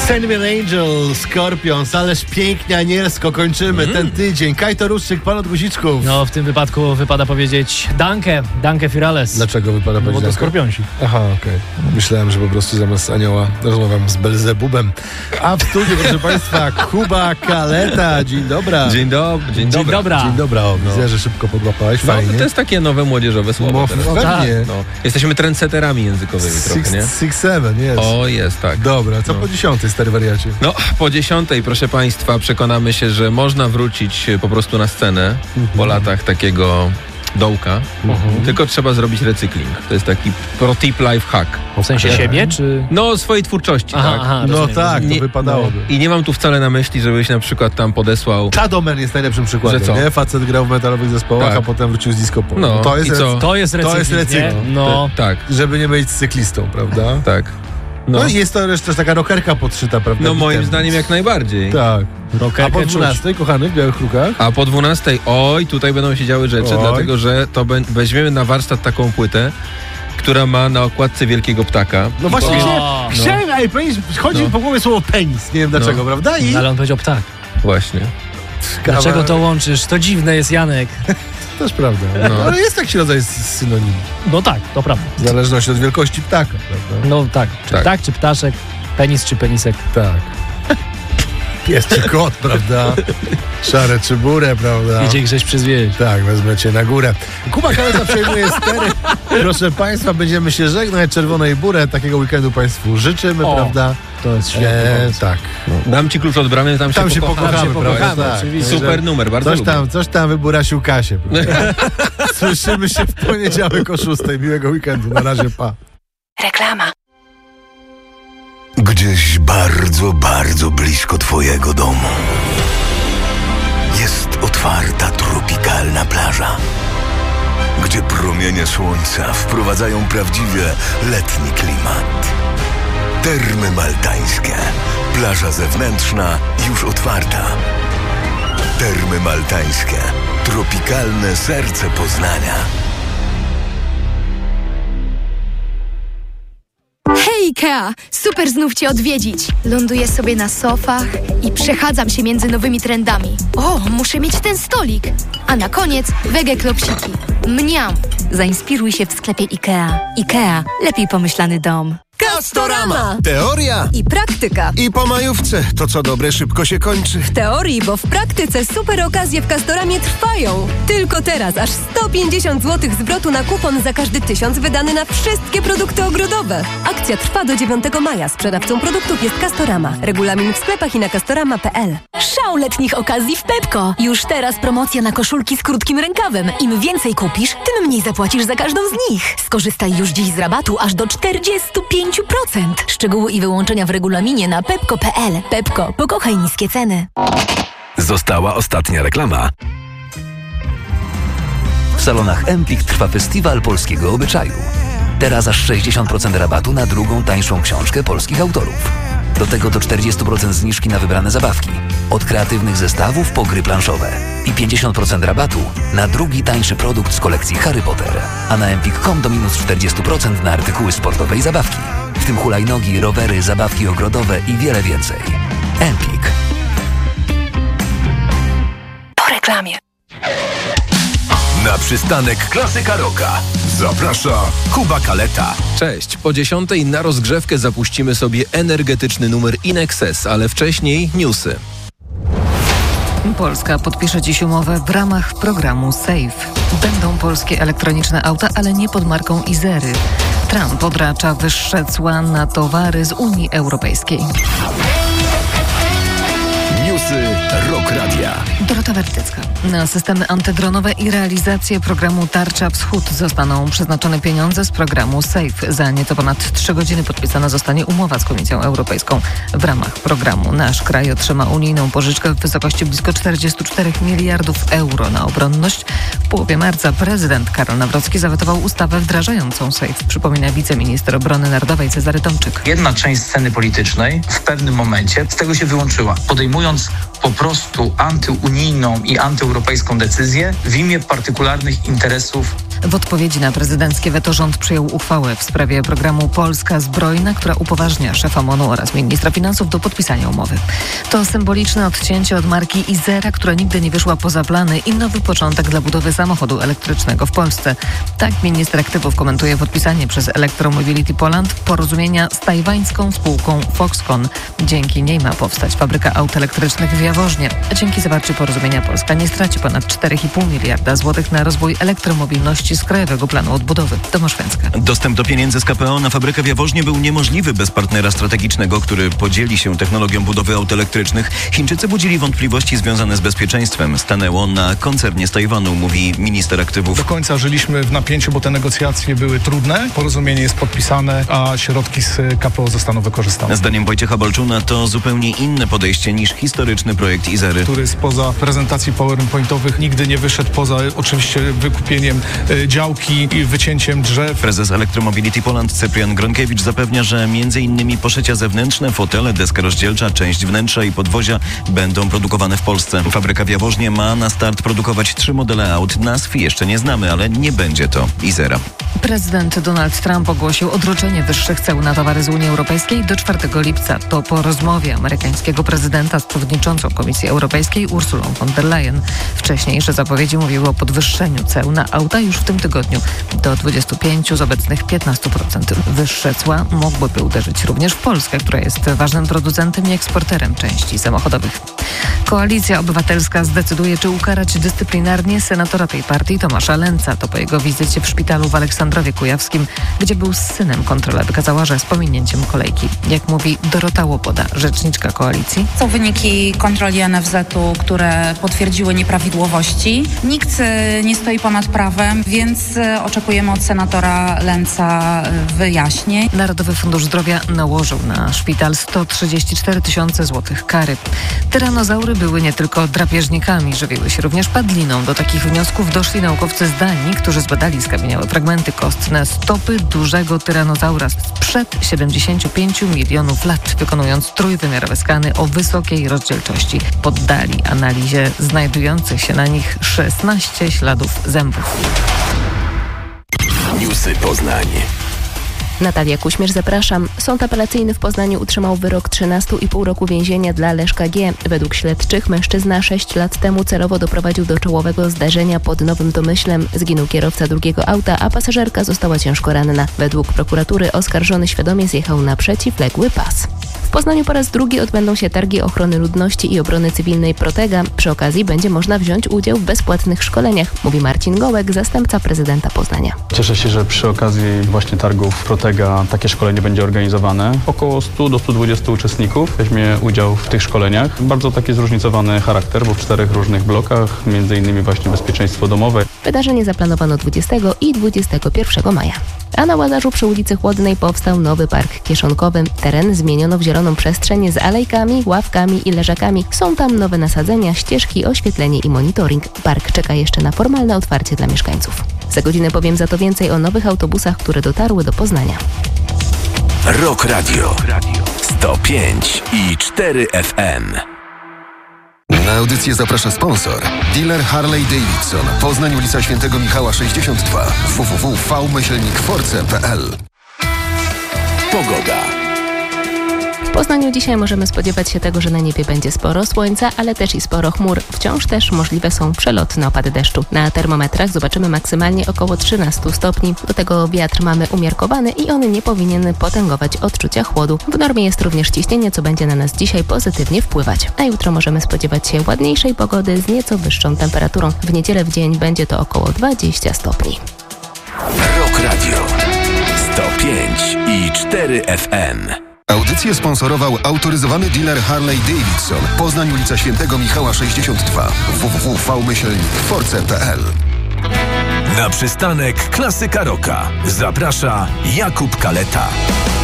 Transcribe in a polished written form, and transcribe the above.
Sandman Angel, Scorpions, ależ pięknie, anielsko kończymy ten tydzień. Kajto Ruszczyk, pan od guziczków. No, w tym wypadku wypada powiedzieć Danke für alles. Dlaczego wypada powiedzieć Bo to Danke? Skorpionsi. Aha, okej. Myślałem, że po prostu zamiast anioła rozmawiam z Belzebubem. A w studiu, proszę państwa, Kuba Kaleta. Dzień dobra. Dzień dobry. Dzień dobra. Dzień dobra, widzę, że szybko podłapałeś, No, fajnie. to jest takie nowe młodzieżowe słowo teraz. Pewnie. No, jesteśmy trendsetterami językowymi trochę, nie? 6-7, jest. O, jest, tak. Dobra, co po 10, stary wariacie? No, po 10, proszę państwa, przekonamy się, że można wrócić po prostu na scenę po latach takiego dołka, tylko trzeba zrobić recykling. To jest taki pro tip life hack. W sensie siebie, czy... No, swojej twórczości, tak. No rozumiem. tak, to Nie- wypadałoby. I nie mam tu wcale na myśli, żebyś na przykład tam podesłał... Chadomer jest najlepszym przykładem, Że co? nie? Facet grał w metalowych zespołach, Tak. a potem wrócił z disco polo. No, to jest i co? To jest recykling, To jest recykling. nie? No. Tak, żeby nie być cyklistą, prawda? tak. No i jest to też taka rockerka podszyta, prawda? No, moim Ten- zdaniem jak najbardziej. Tak. Rockerkę A po czuć. 12, kochany, w białych krukach? A po 12, oj, tutaj będą się działy rzeczy, Oj. dlatego że to weźmiemy na warsztat taką płytę, która ma na okładce wielkiego ptaka. No właśnie, O, chciałem, penis, chodzi mi po głowie słowo penis, nie wiem dlaczego, prawda? I Ale on powiedział ptak. Właśnie. Dlaczego to łączysz? To dziwne jest, Janek. Też prawda. No. Ale jest taki rodzaj synonim. No tak, to prawda. W zależności od wielkości ptaka, prawda? No tak. Czy Tak. ptak, czy ptaszek, penis, czy penisek. Tak. Pies czy kot, prawda? Szare czy burę, prawda? Idzie gdzieś przez wieś. Tak, wezmę cię na górę. Kuba Kaleta przejmuje stery. Proszę państwa, będziemy się żegnać. Czerwonej burę. Takiego weekendu państwu życzymy, O, prawda? To jest świetne. Tak. Dam ci klucz od bramy, tam Tam się się pokochamy, Tam się prawda? pokochamy, Tak. oczywiście. Super numer, bardzo lubię. Coś tam wyburasił Kasię. prawda? Słyszymy się w poniedziałek o 6. Miłego weekendu. Na razie, pa. Reklama. Gdzieś bardzo, bardzo blisko twojego domu jest otwarta, tropikalna plaża, gdzie promienie słońca wprowadzają prawdziwie letni klimat. Termy Maltańskie. Plaża zewnętrzna już otwarta. Termy Maltańskie. Tropikalne serce Poznania. Hej Ikea! Super znów Cię odwiedzić. Ląduję sobie na sofach i przechadzam się między nowymi trendami. O, muszę mieć ten stolik. A na koniec wege klopsiki. Mniam! Zainspiruj się w sklepie IKEA. IKEA. Lepiej pomyślany dom. Castorama. Teoria I praktyka. i po majówce. To co dobre szybko się kończy. W teorii, bo w praktyce super okazje w Castoramie trwają. Tylko teraz aż 150 zł zwrotu na kupon za każdy 1000 wydany na wszystkie produkty ogrodowe. Akcja trwa do 9 maja. Sprzedawcą produktów jest Castorama. Regulamin w sklepach i na castorama.pl. Szał letnich okazji w Pepko. Już teraz promocja na koszulki z krótkim rękawem. Im więcej kupisz, tym mniej zapłacisz za każdą z nich. Skorzystaj już dziś z rabatu aż do 45%. Szczegóły i wyłączenia w regulaminie na pepko.pl. Pepko, pokochaj niskie ceny. Została ostatnia reklama. W salonach Empik trwa festiwal polskiego obyczaju. Teraz aż 60% rabatu na drugą, tańszą książkę polskich autorów. Do tego do 40% zniżki na wybrane zabawki. Od kreatywnych zestawów po gry planszowe. I 50% rabatu na drugi, tańszy produkt z kolekcji Harry Potter. A na empik.com do minus 40% na artykuły sportowe i zabawki. W tym hulajnogi, rowery, zabawki ogrodowe i wiele więcej. Empik. Po reklamie. Na przystanek Klasyka Rocka zaprasza Kuba Kaleta. Cześć, po 10 na rozgrzewkę zapuścimy sobie energetyczny numer In Excess, ale wcześniej newsy. Polska podpisze dziś umowę w ramach programu SAFE. Będą polskie elektroniczne auta, ale nie pod marką Izery. Trump odracza wyższe cła na towary z Unii Europejskiej. Newsy Rock Radia. Dorota Wertycka. Na systemy antydronowe i realizację programu Tarcza Wschód zostaną przeznaczone pieniądze z programu SAFE. Za nieco ponad 3 godziny podpisana zostanie umowa z Komisją Europejską. W ramach programu nasz kraj otrzyma unijną pożyczkę w wysokości blisko 44 miliardów euro na obronność. W połowie marca prezydent Karol Nawrocki zawetował ustawę wdrażającą SAFE, przypomina wiceminister obrony narodowej Cezary Tomczyk. Jedna część sceny politycznej w pewnym momencie z tego się wyłączyła, podejmując po prostu antyunijną i antyeuropejską decyzję w imię partykularnych interesów W odpowiedzi na prezydenckie weto rząd przyjął uchwałę w sprawie programu Polska Zbrojna, która upoważnia szefa MON-u oraz ministra finansów do podpisania umowy. To symboliczne odcięcie od marki Izera, która nigdy nie wyszła poza plany i nowy początek dla budowy samochodu elektrycznego w Polsce. Tak minister aktywów komentuje podpisanie przez Electromobility Poland porozumienia z tajwańską spółką Foxconn. Dzięki niej ma powstać fabryka aut elektrycznych w Jaworznie. Dzięki zawarciu porozumienia Polska nie straci ponad 4,5 miliarda złotych na rozwój elektromobilności z Krajowego Planu Odbudowy. Tomasz Węcka. Dostęp do pieniędzy z KPO na fabrykę w Jaworznie był niemożliwy bez partnera strategicznego, który podzieli się technologią budowy aut elektrycznych. Chińczycy budzili wątpliwości związane z bezpieczeństwem. Stanęło na koncernie z Tajwanu, mówi minister aktywów. Do końca żyliśmy w napięciu, bo te negocjacje były trudne. Porozumienie jest podpisane, a środki z KPO zostaną wykorzystane. Zdaniem Wojciecha Bolczuna to zupełnie inne podejście niż historyczny projekt Izery, który spoza prezentacji PowerPointowych nigdy nie wyszedł poza oczywiście wykupieniem działki i wycięciem drzew. Prezes Electromobility Poland Cyprian Gronkiewicz zapewnia, że m.in. poszycia zewnętrzne, fotele, deska rozdzielcza, część wnętrza i podwozia będą produkowane w Polsce. Fabryka w Jaworznie ma na start produkować 3 modele aut. Nazw jeszcze nie znamy, ale nie będzie to Izera. Prezydent Donald Trump ogłosił odroczenie wyższych ceł na towary z Unii Europejskiej do 4 lipca. To po rozmowie amerykańskiego prezydenta z przewodniczącą Komisji Europejskiej Ursulą von der Leyen. Wcześniejsze zapowiedzi mówiły o podwyższeniu ceł na auta już w tym tygodniu do 25% z obecnych 15%. Wyższe cła mogłyby uderzyć również w Polskę, która jest ważnym producentem i eksporterem części samochodowych. Koalicja Obywatelska zdecyduje, czy ukarać dyscyplinarnie senatora tej partii Tomasza Lęca. To po jego wizycie w szpitalu w Aleksandrowie Kujawskim, gdzie był z synem. Kontrola wykazała, że z pominięciem kolejki. Jak mówi Dorota Łoboda, rzeczniczka koalicji. Są wyniki kontroli NFZ-u, które potwierdziły nieprawidłowości. Nikt nie stoi ponad prawem, więc oczekujemy od senatora Lęca wyjaśnień. Narodowy Fundusz Zdrowia nałożył na szpital 134 000 złotych kary. Tyranozaury były nie tylko drapieżnikami, żywiły się również padliną. Do takich wniosków doszli naukowcy z Danii, którzy zbadali skamieniałe fragmenty kostne stopy dużego tyranozaura sprzed 75 milionów lat, wykonując trójwymiarowe skany o wysokiej rozdzielczości. Poddali analizie znajdujących się na nich 16 śladów zębów. Newsy Poznań. Natalia Kuśmierz, zapraszam. Sąd apelacyjny w Poznaniu utrzymał wyrok 13,5 roku więzienia dla Leszka G. Według śledczych mężczyzna 6 lat temu celowo doprowadził do czołowego zdarzenia pod Nowym Domyślem. Zginął kierowca drugiego auta, a pasażerka została ciężko ranna. Według prokuratury oskarżony świadomie zjechał na przeciwległy pas. W Poznaniu po raz drugi odbędą się targi ochrony ludności i obrony cywilnej Protega. Przy okazji będzie można wziąć udział w bezpłatnych szkoleniach, mówi Marcin Gołek, zastępca prezydenta Poznania. Cieszę się, że przy okazji właśnie targów Protega takie szkolenie będzie organizowane. Około 100 do 120 uczestników weźmie udział w tych szkoleniach. Bardzo taki zróżnicowany charakter, bo w 4 różnych blokach, między innymi właśnie bezpieczeństwo domowe. Wydarzenie zaplanowano 20 i 21 maja. A na Łazarzu przy ulicy Chłodnej powstał nowy park kieszonkowy. Teren zmieniono w zieloną przestrzeń z alejkami, ławkami i leżakami. Są tam nowe nasadzenia, ścieżki, oświetlenie i monitoring. Park czeka jeszcze na formalne otwarcie dla mieszkańców. Za godzinę powiem za to więcej o nowych autobusach, które dotarły do Poznania. Rock Radio 105,4 FM. Na audycję zaprasza sponsor. Dealer Harley Davidson. Poznań, ulica Świętego Michała 62. www.v-force.pl. Pogoda. W Poznaniu dzisiaj możemy spodziewać się tego, że na niebie będzie sporo słońca, ale też i sporo chmur. Wciąż też możliwe są przelotne opady deszczu. Na termometrach zobaczymy maksymalnie około 13 stopni. Do tego wiatr mamy umiarkowany i on nie powinien potęgować odczucia chłodu. W normie jest również ciśnienie, co będzie na nas dzisiaj pozytywnie wpływać. A jutro możemy spodziewać się ładniejszej pogody z nieco wyższą temperaturą. W niedzielę w dzień będzie to około 20 stopni. Rock Radio 105,4 FM. Audycję sponsorował autoryzowany dealer Harley Davidson. Poznań, ulica Świętego Michała 62. www.v-force.pl. Na przystanek Klasyka Rocka zaprasza Jakub Kaleta.